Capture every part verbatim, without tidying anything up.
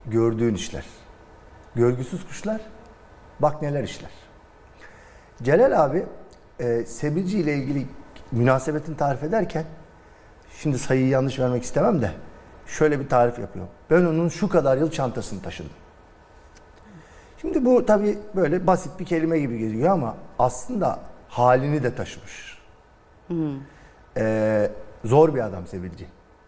gördüğün işler. Görgüsüz kuşlar bak neler işler. Celal abi e, Sebilci ile ilgili münasebetini tarif ederken, şimdi sayıyı yanlış vermek istemem de şöyle bir tarif yapıyor. Ben onun şu kadar yıl çantasını taşıdım. Şimdi bu tabii böyle basit bir kelime gibi geliyor ama aslında halini de taşımış. Hmm. Ee, zor bir adam Sebilci.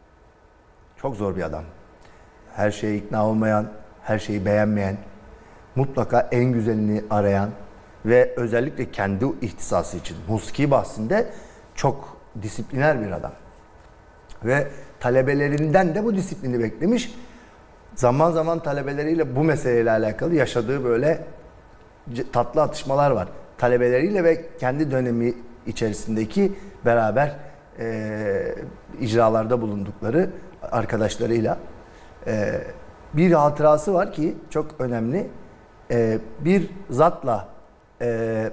Çok zor bir adam. Her şeye ikna olmayan, her şeyi beğenmeyen, mutlaka en güzelini arayan ve özellikle kendi ihtisası için musiki bahsinde çok disipliner bir adam. Ve talebelerinden de bu disiplini beklemiş. Zaman zaman talebeleriyle bu meseleyle alakalı yaşadığı böyle tatlı atışmalar var. Talebeleriyle ve kendi dönemi içerisindeki beraber e, icralarda bulundukları arkadaşlarıyla e, bir hatırası var ki çok önemli. E, bir zatla e,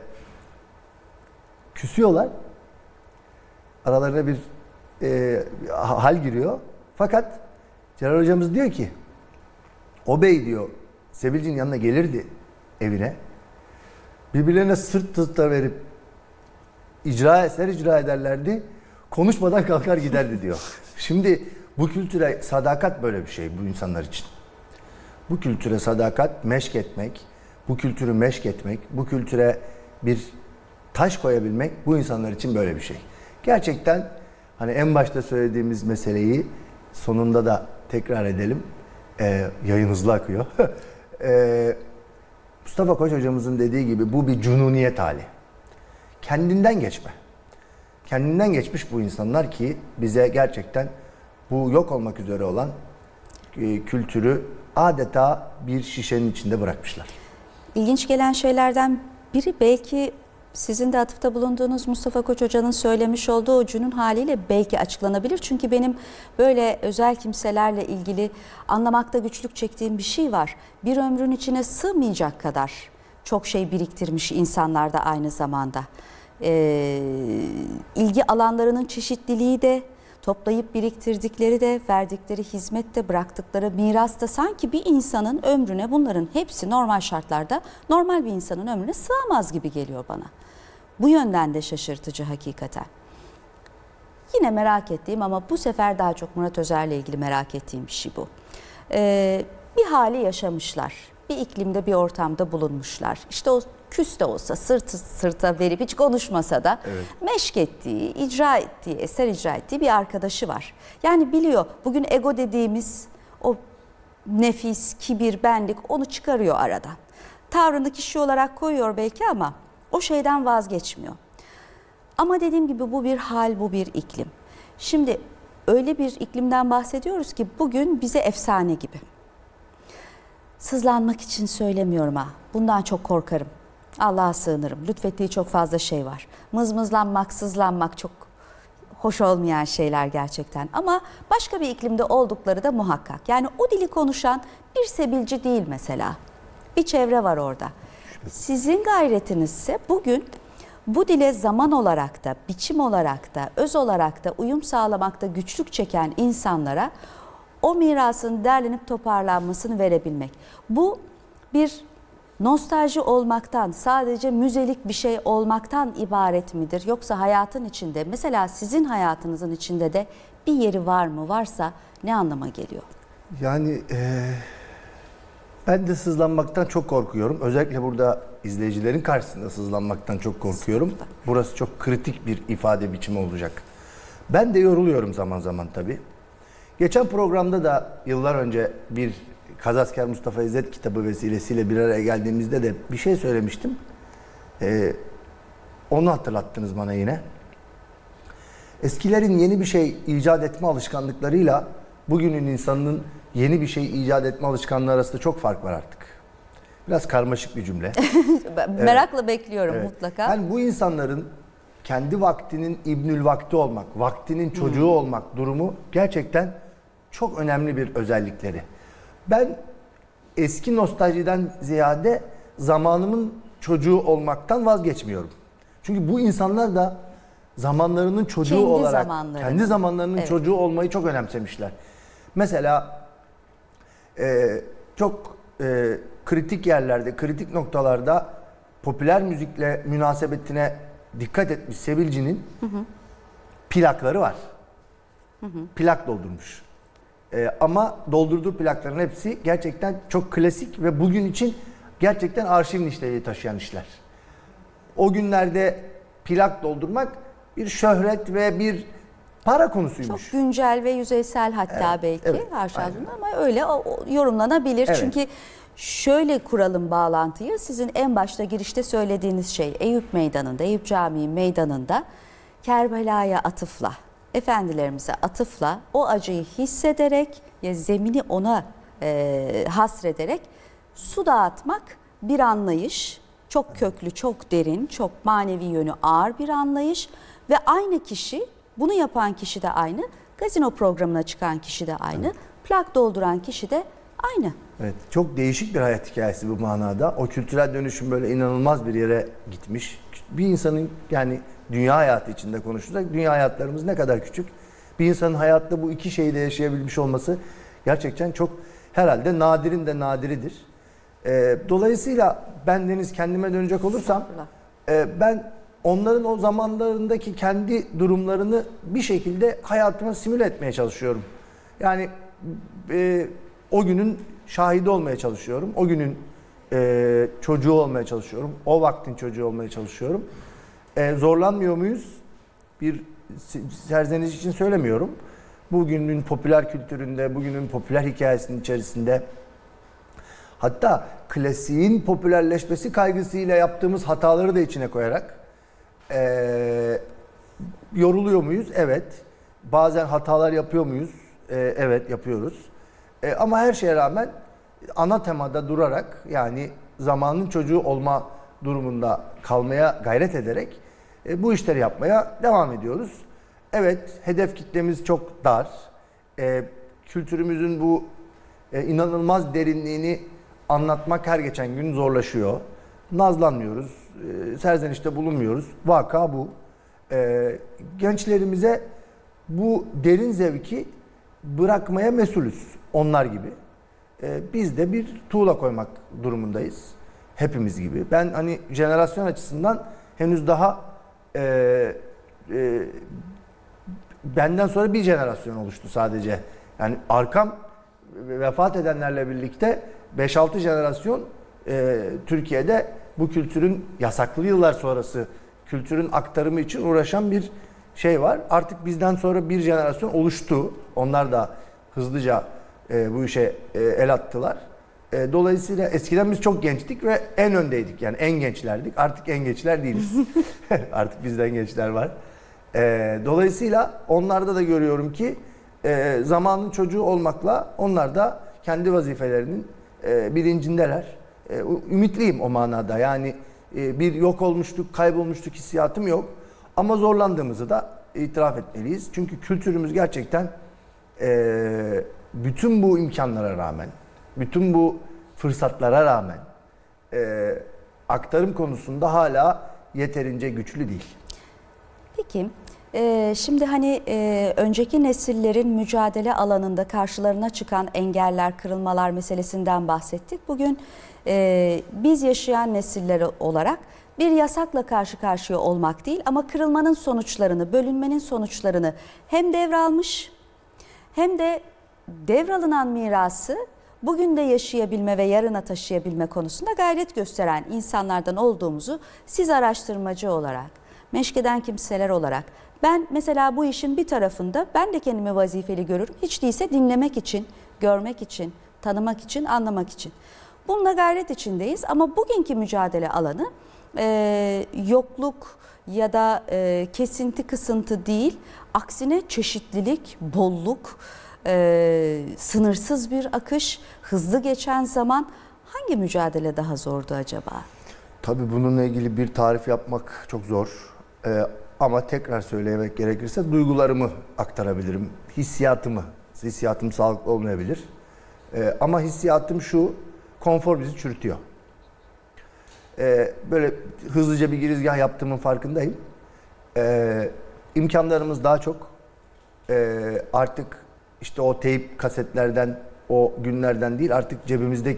küsüyorlar. Aralarına bir e, hal giriyor. Fakat Celal hocamız diyor ki, o bey diyor Sebilci'nin yanına gelirdi evine. Birbirlerine sırt sırta verip icra eser icra ederlerdi. Konuşmadan kalkar giderdi diyor. Şimdi bu kültüre sadakat böyle bir şey bu insanlar için. Bu kültüre sadakat, meşk etmek, bu kültürü meşk etmek, bu kültüre bir taş koyabilmek bu insanlar için böyle bir şey. Gerçekten hani en başta söylediğimiz meseleyi sonunda da tekrar edelim. Ee, yayın hızlı akıyor. ee, Mustafa Koç hocamızın dediği gibi bu bir cununiyet hali. Kendinden geçme. Kendinden geçmiş bu insanlar ki bize gerçekten bu yok olmak üzere olan e, kültürü adeta bir şişenin içinde bırakmışlar. İlginç gelen şeylerden biri belki sizin de atıfta bulunduğunuz Mustafa Koç Hoca'nın söylemiş olduğu o cünun haliyle belki açıklanabilir. Çünkü benim böyle özel kimselerle ilgili anlamakta güçlük çektiğim bir şey var. Bir ömrün içine sığmayacak kadar çok şey biriktirmiş insanlar da aynı zamanda. Ee, ilgi alanlarının çeşitliliği de, toplayıp biriktirdikleri de, verdikleri hizmet de, bıraktıkları miras da sanki bir insanın ömrüne bunların hepsi normal şartlarda normal bir insanın ömrüne sığamaz gibi geliyor bana. Bu yönden de şaşırtıcı hakikaten. Yine merak ettiğim ama bu sefer daha çok Murat Özer'le ilgili merak ettiğim bir şey bu. Ee, bir hali yaşamışlar. Bir iklimde, bir ortamda bulunmuşlar. İşte o küs de olsa, sırt sırta verip hiç konuşmasa da evet, meşk ettiği, icra ettiği, eser icra ettiği bir arkadaşı var. Yani biliyor, bugün ego dediğimiz o nefis, kibir, benlik onu çıkarıyor aradan. Tavrını kişi olarak koyuyor belki ama o şeyden vazgeçmiyor. Ama dediğim gibi bu bir hal, bu bir iklim. Şimdi öyle bir iklimden bahsediyoruz ki bugün bize efsane gibi. Sızlanmak için söylemiyorum ha. Bundan çok korkarım. Allah'a sığınırım. Lütfettiği çok fazla şey var. Mızmızlanmak, sızlanmak çok hoş olmayan şeyler gerçekten. Ama başka bir iklimde oldukları da muhakkak. Yani o dili konuşan bir Sebilci değil mesela. Bir çevre var orada. Sizin gayretiniz ise bugün bu dile zaman olarak da, biçim olarak da, öz olarak da uyum sağlamakta güçlük çeken insanlara o mirasın derlenip toparlanmasını verebilmek. Bu bir nostalji olmaktan, sadece müzelik bir şey olmaktan ibaret midir? Yoksa hayatın içinde, mesela sizin hayatınızın içinde de bir yeri var mı? Varsa ne anlama geliyor? Yani e, ben de sızlanmaktan çok korkuyorum. Özellikle burada izleyicilerin karşısında sızlanmaktan çok korkuyorum. Burası çok kritik bir ifade biçimi olacak. Ben de yoruluyorum zaman zaman tabii. Geçen programda da yıllar önce bir Kazasker Mustafa İzzet kitabı vesilesiyle bir araya geldiğimizde de bir şey söylemiştim. Ee, onu hatırlattınız bana yine. Eskilerin yeni bir şey icat etme alışkanlıklarıyla bugünün insanının yeni bir şey icat etme alışkanlığı arasında çok fark var artık. Biraz karmaşık bir cümle. Merakla evet, bekliyorum evet, mutlaka. Yani bu insanların kendi vaktinin İbnül Vakti olmak, vaktinin çocuğu hmm. olmak durumu gerçekten çok önemli bir özellikleri. Ben eski nostaljiden ziyade zamanımın çocuğu olmaktan vazgeçmiyorum. Çünkü bu insanlar da zamanlarının çocuğu kendi olarak, zamanlarının. kendi zamanlarının evet. çocuğu olmayı çok önemsemişler. Mesela e, çok e, kritik yerlerde, kritik noktalarda popüler müzikle münasebetine dikkat etmiş Sevilci'nin hı hı. plakları var. Hı hı. Plak doldurmuş. E, ama doldurduğu plakların hepsi gerçekten çok klasik ve bugün için gerçekten arşiv niteliği taşıyan işler. O günlerde plak doldurmak bir şöhret ve bir para konusuymuş. Çok güncel ve yüzeysel hatta evet, belki evet, Arşavcı'nda ama öyle o, o yorumlanabilir. Evet. Çünkü şöyle kuralım bağlantıyı. Sizin en başta girişte söylediğiniz şey Eyüp Meydanı'nda, Eyüp Camii Meydanı'nda Kerbela'ya atıfla, efendilerimize atıfla o acıyı hissederek ya zemini ona e, hasrederek su dağıtmak bir anlayış. Çok köklü, çok derin, çok manevi yönü ağır bir anlayış ve aynı kişi, bunu yapan kişi de aynı, gazino programına çıkan kişi de aynı, evet. plak dolduran kişi de aynı. Evet, çok değişik bir hayat hikayesi bu manada. O kültürel dönüşüm böyle inanılmaz bir yere gitmiş. Bir insanın yani dünya hayatı içinde konuşursak dünya hayatlarımız ne kadar küçük. Bir insanın hayatta bu iki şeyi de yaşayabilmiş olması gerçekten çok herhalde nadirin de nadiridir. Ee, dolayısıyla ben Deniz kendime dönecek olursam e, ben onların o zamanlarındaki kendi durumlarını bir şekilde hayatıma simüle etmeye çalışıyorum. Yani e, o günün şahidi olmaya çalışıyorum. O günün e, çocuğu olmaya çalışıyorum. O vaktin çocuğu olmaya çalışıyorum. E, zorlanmıyor muyuz? Bir serzeniş için söylemiyorum. Bugünün popüler kültüründe, bugünün popüler hikayesinin içerisinde hatta klasiğin popülerleşmesi kaygısıyla yaptığımız hataları da içine koyarak e, yoruluyor muyuz? Evet. Bazen hatalar yapıyor muyuz? E, evet yapıyoruz. E, ama her şeye rağmen ana temada durarak yani zamanın çocuğu olma durumunda kalmaya gayret ederek e, bu işleri yapmaya devam ediyoruz. Evet, hedef kitlemiz çok dar. E, kültürümüzün bu e, inanılmaz derinliğini anlatmak her geçen gün zorlaşıyor. Nazlanmıyoruz, e, serzenişte bulunmuyoruz. Vaka bu. E, gençlerimize bu derin zevki bırakmaya mesulüz. Onlar gibi. E, biz de bir tuğla koymak durumundayız. Hepimiz gibi. Ben hani jenerasyon açısından henüz daha e, e, benden sonra bir jenerasyon oluştu sadece. Yani arkam vefat edenlerle birlikte beş altı jenerasyon e, Türkiye'de bu kültürün yasaklı yıllar sonrası kültürün aktarımı için uğraşan bir şey var. Artık bizden sonra bir jenerasyon oluştu. Onlar da hızlıca e, bu işe e, el attılar. E, dolayısıyla eskiden biz çok gençtik ve en öndeydik. Yani en gençlerdik. Artık en gençler değiliz. Artık bizden gençler var. E, dolayısıyla onlarda da görüyorum ki e, zamanın çocuğu olmakla onlar da kendi vazifelerinin e, bilincindeler. E, ümitliyim o manada. Yani e, bir yok olmuştuk, kaybolmuştuk hissiyatım yok. Ama zorlandığımızı da itiraf etmeliyiz. Çünkü kültürümüz gerçekten e, bütün bu imkanlara rağmen, bütün bu fırsatlara rağmen e, aktarım konusunda hala yeterince güçlü değil. Peki, e, şimdi hani e, önceki nesillerin mücadele alanında karşılarına çıkan engeller, kırılmalar meselesinden bahsettik. Bugün e, biz yaşayan nesiller olarak bir yasakla karşı karşıya olmak değil ama kırılmanın sonuçlarını, bölünmenin sonuçlarını hem devralmış hem de devralınan mirası bugün de yaşayabilme ve yarına taşıyabilme konusunda gayret gösteren insanlardan olduğumuzu siz araştırmacı olarak, meşkeden kimseler olarak, ben mesela bu işin bir tarafında ben de kendimi vazifeli görürüm. Hiç değilse dinlemek için, görmek için, tanımak için, anlamak için. Bununla gayret içindeyiz ama bugünkü mücadele alanı e, yokluk ya da e, kesinti kısıntı değil, aksine çeşitlilik, bolluk, e, sınırsız bir akış, hızlı geçen zaman. Hangi mücadele daha zordu acaba? Tabii bununla ilgili bir tarif yapmak çok zor. Ee, ama tekrar söylemek gerekirse duygularımı aktarabilirim. Hissiyatımı. Hissiyatım sağlıklı olmayabilir. Ee, ama hissiyatım şu, konfor bizi çürütüyor. Ee, böyle hızlıca bir girizgah yaptığımın farkındayım. Ee, imkanlarımız daha çok. Ee, artık işte o teyp kasetlerden o günlerden değil, artık cebimizdeki